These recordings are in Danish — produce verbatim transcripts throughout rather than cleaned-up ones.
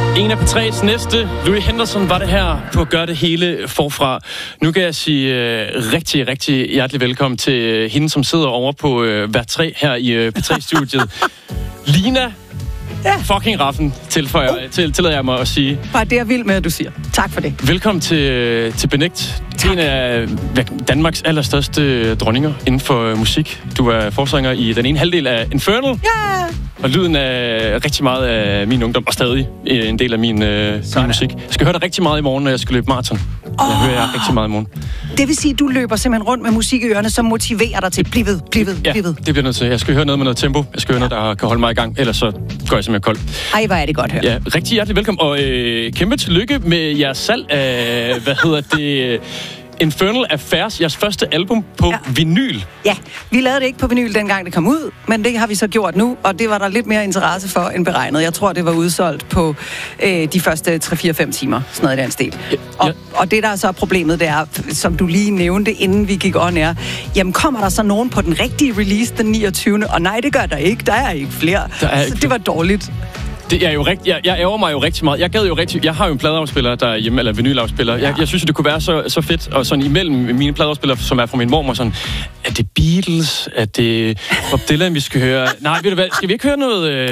En af P tre's næste, Louis Henderson, var det her på Gør det hele forfra. Nu kan jeg sige uh, rigtig, rigtig hjertelig velkommen til uh, hende, som sidder over på uh, Vert tre her i uh, P tre-studiet. Lina ja. fucking Raffen, tilføjer, oh. til, tillader jeg mig at sige. Bare det er vildt med, at du siger. Tak for det. Velkommen til, til Benægt. Tak. En af Danmarks allerstørste dronninger inden for musik. Du er forsanger i den ene halvdel af Infernal. Ja! Og lyden af rigtig meget af min ungdom, og stadig en del af min, øh, min musik. Jeg skal høre dig rigtig meget i morgen, når jeg skal løbe maraton. Oh. Jeg hører jeg rigtig meget i morgen. Det vil sige, at du løber simpelthen rundt med musik i ørerne, som motiverer dig til bliv ved, bliv ved, ja, bliv ved. det bliver nødt til. Jeg skal høre noget med noget tempo. Jeg skal høre ja. noget, der kan holde mig i gang. Ellers så går jeg simpelthen kold. Ej, hvor er det godt hørt. Ja, rigtig hjertelig velkommen. Og øh, kæmpe tillykke med jeres salg af, hvad hedder det... Infernal Affairs, jeres første album på ja. vinyl. Ja, vi lavede det ikke på vinyl, dengang det kom ud, men det har vi så gjort nu, og det var der lidt mere interesse for end beregnet. Jeg tror, det var udsolgt på øh, de første tre fire fem timer, sådan noget i den stil. Ja, og, ja. og det, der er så problemet, det er, som du lige nævnte, inden vi gik on air, jamen kommer der så nogen på den rigtige release den niogtyvende Og nej, det gør der ikke. Der er ikke flere. Er ikke så det var dårligt. Det er jo rigtig, jeg, jeg ærger mig jo rigtig meget. Jeg gad jo rigtig, jeg har jo en pladeafspiller der er hjemme, eller vinylafspiller. Ja. Jeg, jeg synes, det kunne være så, så fedt, og sådan imellem mine pladeafspillere, som er fra min mormor, sådan, er det Beatles? Er det Bob Dylan, vi skal høre? Nej, ved du hvad, skal vi ikke høre noget? Øh...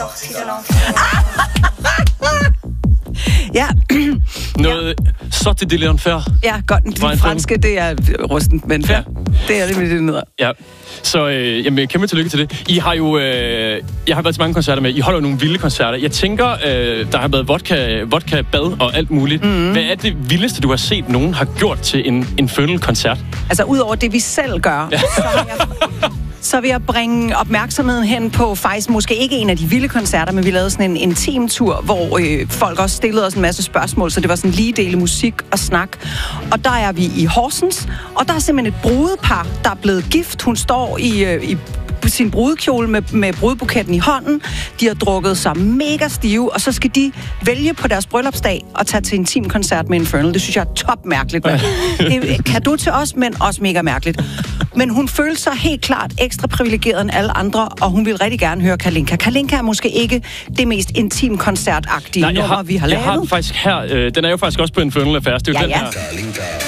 Ja. Noget Sorti de l'Enfer. Ja, godt. Det franske, det er rustent, men ja. det er det med det neder. Ja. Så øh, jamen, kæmpe tillykke til det. I har jo, øh, jeg har været til mange koncerter med. I holder jo nogle vilde koncerter. Jeg tænker, øh, der har været vodka, vodka, bad og alt muligt. Mm-hmm. Hvad er det vildeste, du har set, nogen har gjort til en Infernal-koncert? Altså, udover det, vi selv gør, ja. så har jeg... Så vil jeg bringe opmærksomheden hen på faktisk måske ikke en af de vilde koncerter, men vi lavede sådan en intimtur, hvor øh, folk også stillede os en masse spørgsmål, så det var sådan lige dele musik og snak. Og der er vi i Horsens, og der er simpelthen et brudepar, der er blevet gift. Hun står i, øh, i sin brudekjole med, med brudbuketten i hånden. De har drukket sig mega stive, og så skal de vælge på deres bryllupsdag og tage til intimkoncert med Infernal. Det synes jeg er top mærkeligt. Det er kado til os, men også mega mærkeligt. Men hun følte sig helt klart ekstra privilegeret end alle andre, og hun ville rigtig gerne høre Kalinka. Kalinka er måske ikke det mest intimkoncertagtige nummer, har, vi har lavet. Jeg har den faktisk her. Øh, den er jo faktisk også på Infernal Affairs. Det er jo ja, den ja.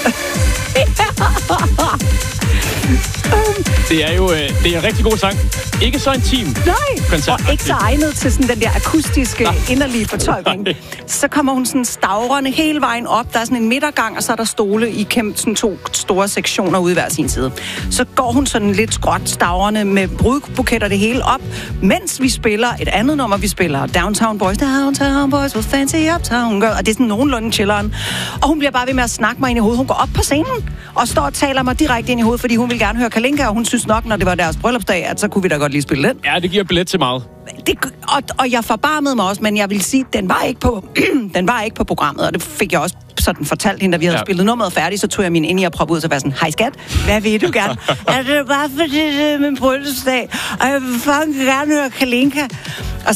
her. Det er jo øh, det er en rigtig god sang. Ikke så intim. Nej, og ikke så egnet til sådan den der akustiske, nej. inderlige fortolkning. Nej. Så kommer hun sådan stavrende hele vejen op. Der er sådan en midtergang, og så er der stole i kæmpe, sådan to store sektioner ude hver sin side. Så går hun sådan lidt skråt stavrende med brudbuketter det hele op, mens vi spiller et andet nummer. Vi spiller Downtown Boys. Downtown Boys with fancy uptown girl. Og det er sådan nogenlunde chilleren. Og hun bliver bare ved med at snakke mig ind i hovedet. Hun går op på scenen og står og taler mig direkte ind i hovedet, fordi hun vil gerne høre Kalinka, og hun synes nok, når det var deres bryllupsdag, at så kunne vi da godt lige spille den. Ja, det giver billet til meget. Det, og, og jeg forbarmede mig også, men jeg vil sige, den var ikke på, den var ikke på programmet, og det fik jeg også sådan fortalt hende, da vi havde ja. spillet nummeret færdigt, så tog jeg min ind i og proppede ud, så var sådan, hej skat, hvad vil du gerne? Er det bare fordi det er min bryllupsdag, og jeg vil fucking gerne høre Kalinka. Og